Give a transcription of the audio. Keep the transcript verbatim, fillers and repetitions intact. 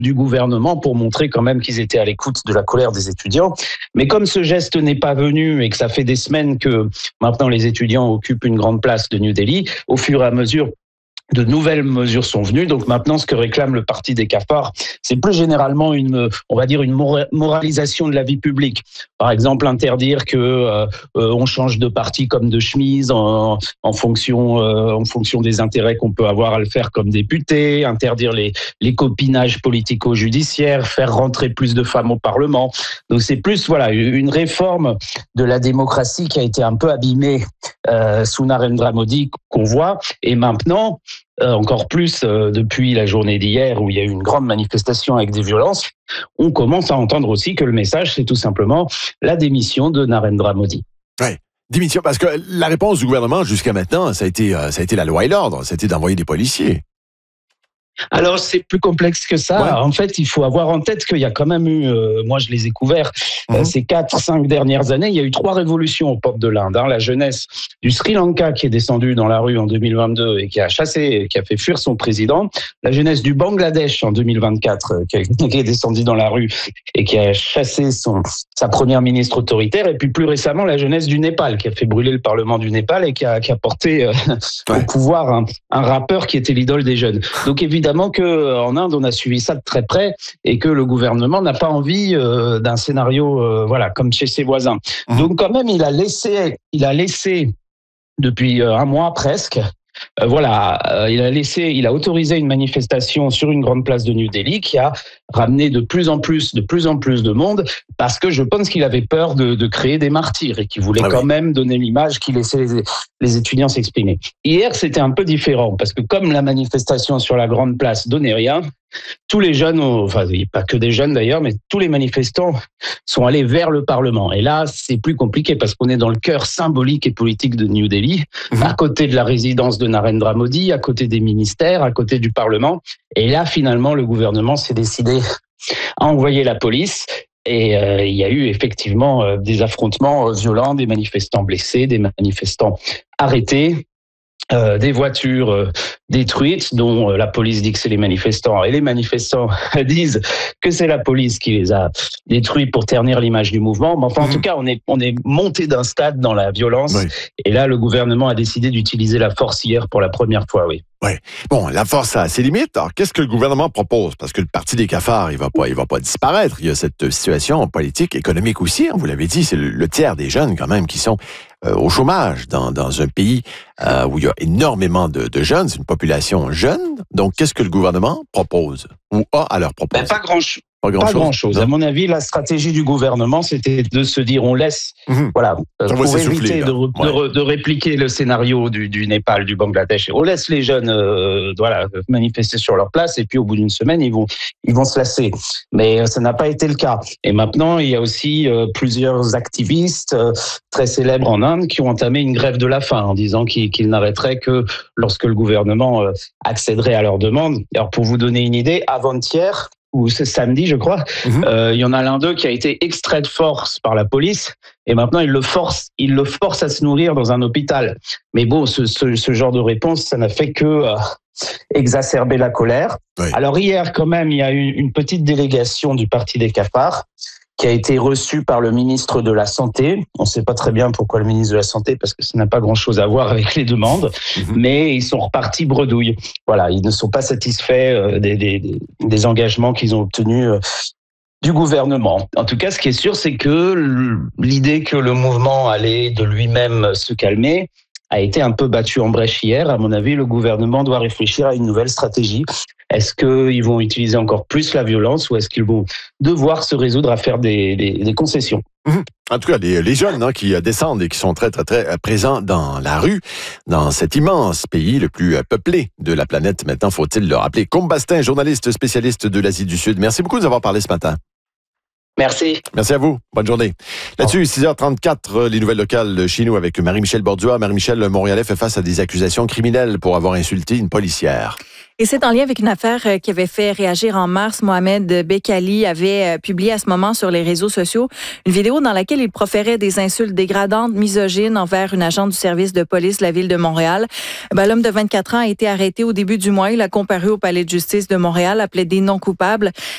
du gouvernement pour montrer quand même qu'ils étaient à l'écoute de la colère des étudiants. Mais comme ce geste n'est pas venu et que ça fait des semaines que maintenant les étudiants occupent une grande place de New Delhi, au fur et à mesure, de nouvelles mesures sont venues. Donc maintenant, ce que réclame le parti des cafards, c'est plus généralement une, on va dire, une moralisation de la vie publique. Par exemple, interdire que euh, on change de parti comme de chemise en, en fonction, euh, en fonction des intérêts qu'on peut avoir à le faire comme député, interdire les, les copinages politico-judiciaires, faire rentrer plus de femmes au Parlement. Donc c'est plus, voilà, une réforme de la démocratie qui a été un peu abîmée euh, sous Narendra Modi qu'on voit. Et maintenant, Euh, encore plus euh, depuis la journée d'hier où il y a eu une grande manifestation avec des violences, on commence à entendre aussi que le message, c'est tout simplement la démission de Narendra Modi. Oui, démission, parce que la réponse du gouvernement jusqu'à maintenant, ça a été, euh, ça a été la loi et l'ordre, ça a été d'envoyer des policiers. Alors, c'est plus complexe que ça. Ouais. En fait, il faut avoir en tête qu'il y a quand même eu, euh, moi je les ai couverts, mmh. euh, ces quatre, cinq dernières années, il y a eu trois révolutions aux portes de l'Inde. Hein. La jeunesse du Sri Lanka qui est descendue dans la rue en deux mille vingt-deux et qui a chassé, qui a fait fuir son président. La jeunesse du Bangladesh en deux mille vingt-quatre euh, qui, a, qui est descendue dans la rue et qui a chassé son, sa première ministre autoritaire. Et puis plus récemment, la jeunesse du Népal qui a fait brûler le Parlement du Népal et qui a, qui a porté euh, ouais. au pouvoir un, un rappeur qui était l'idole des jeunes. Donc évidemment, Évidemment qu'en Inde, on a suivi ça de très près et que le gouvernement n'a pas envie euh, d'un scénario euh, voilà, comme chez ses voisins. Mmh. Donc quand même, il a laissé, il a laissé depuis euh, un mois presque, euh, voilà, euh, il a laissé, il a autorisé une manifestation sur une grande place de New Delhi qui a ramené de plus en plus, de plus en plus de monde parce que je pense qu'il avait peur de, de créer des martyrs et qu'il voulait ah quand oui. même donner l'image qu'il laissait les, les étudiants s'exprimer. Hier, c'était un peu différent parce que comme la manifestation sur la grande place donnait rien, tous les jeunes, enfin pas que des jeunes d'ailleurs, mais tous les manifestants sont allés vers le Parlement. Et là, c'est plus compliqué parce qu'on est dans le cœur symbolique et politique de New Delhi, mmh. à côté de la résidence de Narendra Modi, à côté des ministères, à côté du Parlement. Et là, finalement, le gouvernement s'est décidé à envoyer la police. Et euh, il y a eu effectivement euh, des affrontements euh, violents, des manifestants blessés, des manifestants arrêtés. Euh, des voitures euh, détruites, dont euh, la police dit que c'est les manifestants, et les manifestants disent que c'est la police qui les a détruits pour ternir l'image du mouvement. Mais enfin, mmh. en tout cas, on est, on est monté d'un stade dans la violence, oui. et là, le gouvernement a décidé d'utiliser la force hier pour la première fois, oui. Oui. Bon, la force a ses limites. Alors, qu'est-ce que le gouvernement propose? Parce que le Parti des cafards, il va pas, il va pas disparaître. Il y a cette situation politique, économique aussi. Hein, vous l'avez dit, c'est le, le tiers des jeunes, quand même, qui sont euh, au chômage dans, dans un pays euh, où il y a énormément de, de jeunes. C'est une population jeune. Donc, qu'est-ce que le gouvernement propose ou a à leur proposer? Ben, pas grand-chose. Pas grand-chose. Pas grand-chose. À mon avis, la stratégie du gouvernement, c'était de se dire, on laisse, mmh. voilà, Ça pour éviter de, ouais. de, de répliquer le scénario du, du Népal, du Bangladesh. On laisse les jeunes, euh, voilà, manifester sur leur place, et puis au bout d'une semaine, ils vont, ils vont se lasser. Mais ça n'a pas été le cas. Et maintenant, il y a aussi euh, plusieurs activistes euh, très célèbres en Inde qui ont entamé une grève de la faim en disant qu'ils, qu'ils n'arrêteraient que lorsque le gouvernement euh, accéderait à leurs demandes. Alors, pour vous donner une idée, avant-hier, ou c'est samedi, je crois, mmh. euh, il y en a l'un d'eux qui a été extrait de force par la police, et maintenant il le force, il le force à se nourrir dans un hôpital. Mais bon, ce, ce, ce genre de réponse, ça n'a fait que euh, exacerber la colère. Oui. Alors hier, quand même, il y a eu une petite délégation du Parti des cafards qui a été reçue par le ministre de la Santé. On ne sait pas très bien pourquoi le ministre de la Santé, parce que ça n'a pas grand-chose à voir avec les demandes, mmh. mais ils sont repartis bredouille. Voilà, ils ne sont pas satisfaits des, des, des engagements qu'ils ont obtenus du gouvernement. En tout cas, ce qui est sûr, c'est que l'idée que le mouvement allait de lui-même se calmer a été un peu battu en brèche hier. À mon avis, le gouvernement doit réfléchir à une nouvelle stratégie. Est-ce qu'ils vont utiliser encore plus la violence ou est-ce qu'ils vont devoir se résoudre à faire des, des, des concessions? Mmh. En tout cas, les, les jeunes hein, qui descendent et qui sont très, très, très présents dans la rue, dans cet immense pays le plus peuplé de la planète, maintenant, faut-il le rappeler. Côme Bastin, journaliste spécialiste de l'Asie du Sud. Merci beaucoup de nous avoir parlé ce matin. Merci. Merci à vous. Bonne journée. Là-dessus, six heures trente-quatre, les nouvelles locales chez nous avec Marie-Michel Bordua. Marie-Michel, le Montréalais fait face à des accusations criminelles pour avoir insulté une policière. Et c'est en lien avec une affaire qui avait fait réagir en mars. Mohamed Bekali avait publié à ce moment sur les réseaux sociaux une vidéo dans laquelle il proférait des insultes dégradantes, misogynes envers une agente du service de police de la ville de Montréal. Ben, l'homme de vingt-quatre ans a été arrêté au début du mois. Il a comparu au palais de justice de Montréal, a plaidé non coupable.